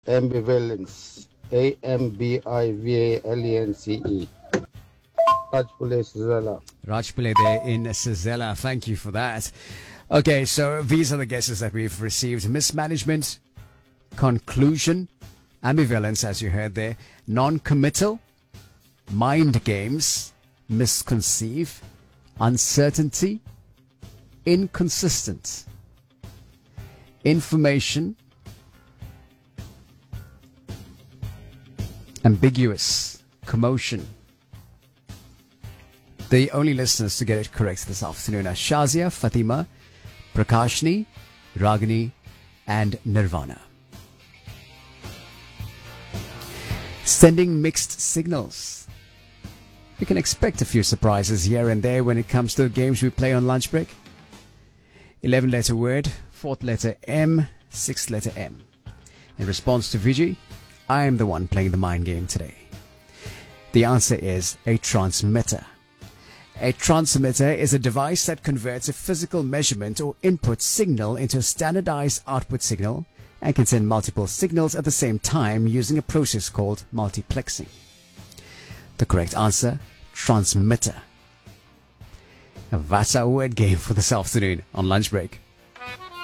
Ambivalence. Ambivalence. Rajpule Suzela. Rajpule there in Sazela. Thank you for that. Okay, so these are the guesses that we've received. Mismanagement, conclusion, ambivalence, as you heard there, non-committal, mind games, misconceive, uncertainty, inconsistent, information, ambiguous, commotion. The only listeners to get it correct this afternoon are Shazia, Fatima, Prakashni, Ragini, and Nirvana. Sending mixed signals. You can expect a few surprises here and there when it comes to the games we play on lunch break. 11-letter word, 4th letter M, 6th letter M. In response to Vijay, I am the one playing the mind game today. The answer is a transmitter. A transmitter is a device that converts a physical measurement or input signal into a standardized output signal and can send multiple signals at the same time using a process called multiplexing. The correct answer, transmitter. That's our word game for this afternoon on lunch break.